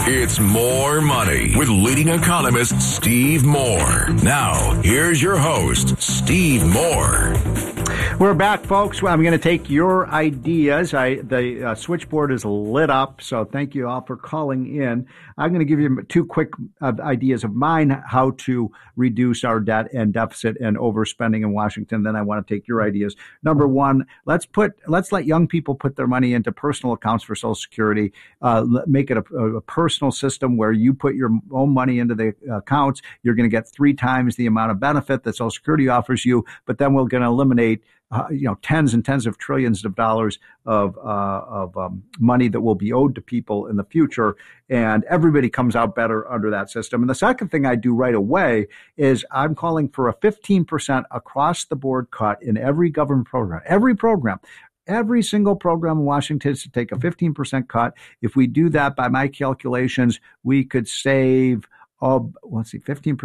It's More Money with leading economist Steve Moore. Now, here's your host, Steve Moore. We're back, folks. I'm going to take your ideas. The switchboard is lit up, so thank you all for calling in. I'm going to give you two quick ideas of mine, how to reduce our debt and deficit and overspending in Washington. Then I want to take your ideas. Number one, let's let young people put their money into personal accounts for Social Security. Make it a personal system where you put your own money into the accounts. You're going to get 3 times the amount of benefit that Social Security offers you, but then we're going to eliminate tens and tens of trillions of dollars of money that will be owed to people in the future, and everybody comes out better under that system. And the second thing I do right away is I'm calling for a 15% across the board cut in every government program. Every single program in Washington is to take a 15% cut. If we do that, by my calculations, we could save 15%,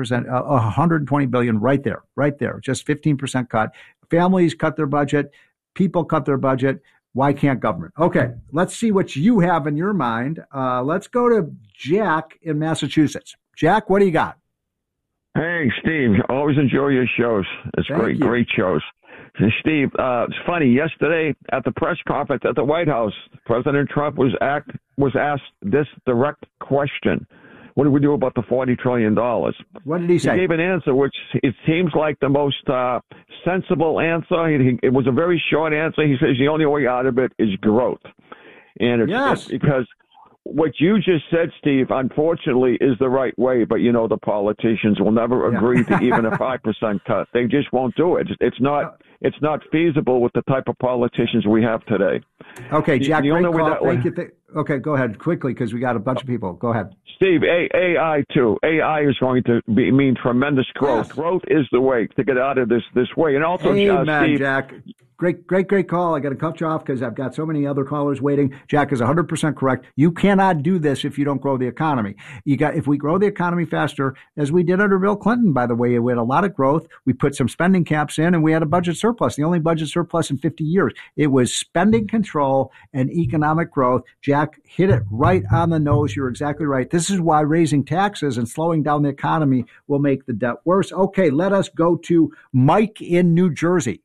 $120 billion right there, just 15% cut. Families cut their budget, people cut their budget. Why can't government? Okay, let's see what you have in your mind. Let's go to Jack in Massachusetts. Jack, what do you got? Hey, Steve, always enjoy your shows. It's great shows. Steve, it's funny. Yesterday at the press conference at the White House, President Trump was asked this direct question. What do we do about the $40 trillion? What did he say? He gave an answer which it seems like the most sensible answer. It was a very short answer. He says the only way out of it is growth. And it's because what you just said, Steve, unfortunately, is the right way. But, the politicians will never agree to even a 5% cut. They just won't do it. It's not feasible with the type of politicians we have today. Okay, Jack, great call. Thank you. Okay, go ahead quickly because we got a bunch of people. Go ahead. Steve, AI too. AI is going to mean tremendous growth. Yes. Growth is the way to get out of this way. And also, Steve, Jack, great call. I got to cut you off because I've got so many other callers waiting. Jack is 100% correct. You cannot do this if you don't grow the economy. If we grow the economy faster, as we did under Bill Clinton, by the way, we had a lot of growth. We put some spending caps in, and we had a budget surplus. The only budget surplus in 50 years. It was spending control and economic growth. Jack hit it right on the nose. You're exactly right. This is why raising taxes and slowing down the economy will make the debt worse. Okay, let us go to Mike in New Jersey.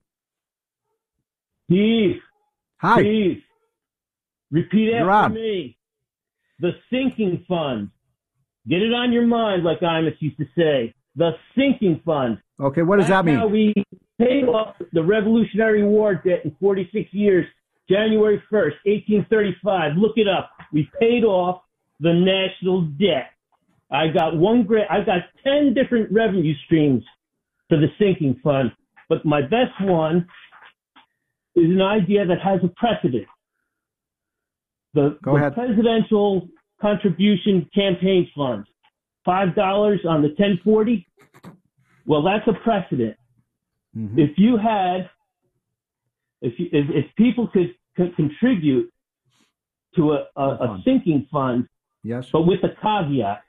Steve. Hi. Steve. Repeat after me. The sinking fund. Get it on your mind, like Imus used to say. The sinking fund. Okay, what does that mean? How we paid off the Revolutionary War debt in 46 years. January 1st, 1835. Look it up. We paid off the national debt. I got 10 different revenue streams for the sinking fund, but my best one is an idea that has a precedent. The Presidential Contribution Campaign Fund, $5 on the 1040. Well, that's a precedent. Mm-hmm. If people could contribute to a sinking fund, yes, but with a caveat,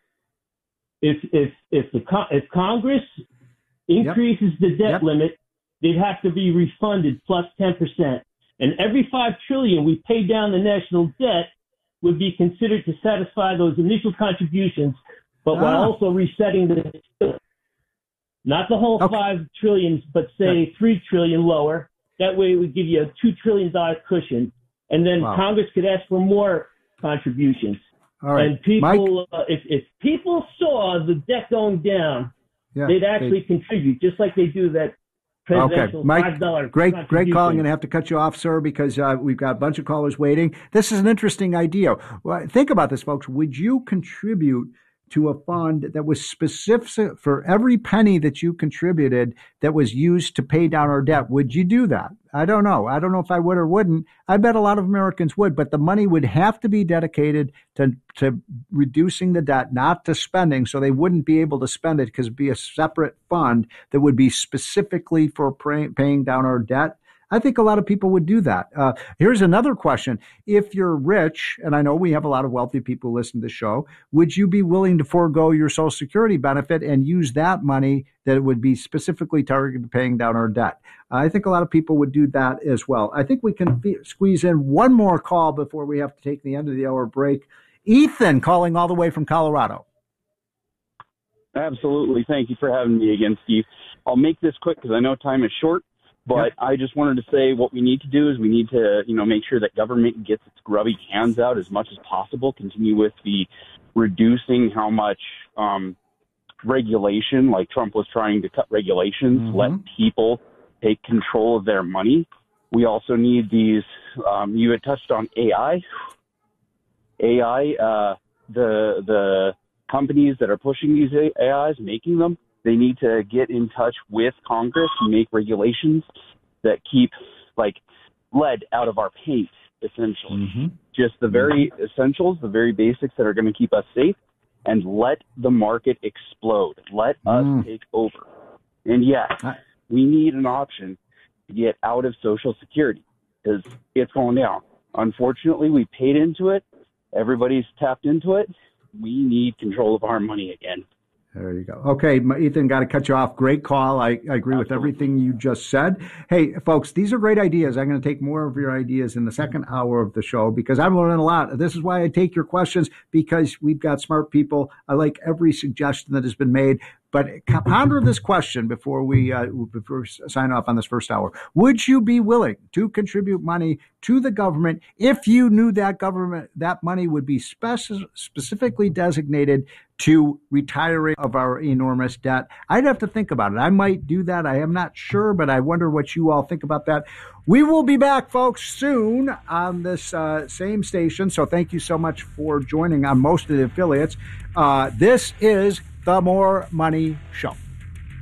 if Congress increases the debt limit, they'd have to be refunded plus 10%, and every $5 trillion we pay down the national debt would be considered to satisfy those initial contributions, but while also resetting not the whole $5 trillion, but say $3 trillion lower. That way it would give you a $2 trillion cushion, and then Congress could ask for more contributions. All right. And people, if people saw the debt going down, they'd actually contribute, just like they do that presidential $5 Great call. I'm going to have to cut you off, sir, because we've got a bunch of callers waiting. This is an interesting idea. Well, think about this, folks. Would you contribute to a fund that was specific for every penny that you contributed that was used to pay down our debt? Would you do that? I don't know. I don't know if I would or wouldn't. I bet a lot of Americans would, but the money would have to be dedicated to reducing the debt, not to spending, so they wouldn't be able to spend it because it'd be a separate fund that would be specifically for paying down our debt. I think a lot of people would do that. Here's another question. If you're rich, and I know we have a lot of wealthy people who listen to the show, would you be willing to forego your Social Security benefit and use that money that would be specifically targeted to paying down our debt? I think a lot of people would do that as well. I think we can squeeze in one more call before we have to take the end of the hour break. Ethan calling all the way from Colorado. Absolutely. Thank you for having me again, Steve. I'll make this quick because I know time is short, but I just wanted to say what we need to do is we need to, make sure that government gets its grubby hands out as much as possible, continue with the reducing how much regulation, like Trump was trying to cut regulations, let people take control of their money. We also need these, you had touched on AI. The companies that are pushing these AIs, making them, they need to get in touch with Congress and make regulations that keep, lead out of our paint, essentially. Just the very essentials, the very basics that are going to keep us safe, and let the market explode. Let us take over. And we need an option to get out of Social Security because it's going down. Unfortunately, we paid into it. Everybody's tapped into it. We need control of our money again. There you go. Okay, Ethan, got to cut you off. Great call. I agree with everything you just said. Hey, folks, these are great ideas. I'm going to take more of your ideas in the second hour of the show because I'm learning a lot. This is why I take your questions, because we've got smart people. I like every suggestion that has been made. But ponder this question before we sign off on this first hour. Would you be willing to contribute money to the government if you knew that money would be specifically designated to retiring of our enormous debt? I'd have to think about it. I might do that. I am not sure, but I wonder what you all think about that. We will be back, folks, soon on this same station. So thank you so much for joining on most of the affiliates. This is The More Money Show.